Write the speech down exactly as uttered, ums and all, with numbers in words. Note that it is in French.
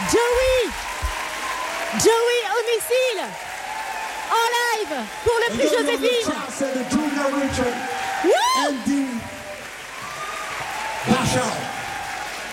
Joey Joey Homicile en live pour le prix Joséphine. Woo!